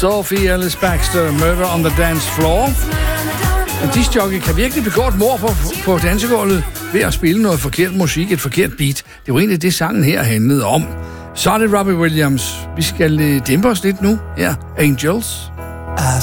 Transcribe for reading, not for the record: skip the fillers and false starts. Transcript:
Sophie Ellis Baxter, Murder on the Dance Floor. En discjockey kan virkelig begå et mord på dansegulvet ved at spille noget forkert musik, et forkert beat. Det var egentlig det, sangen her handlede om. Så er det Robbie Williams. Vi skal dæmpe os lidt nu. Her, Angels.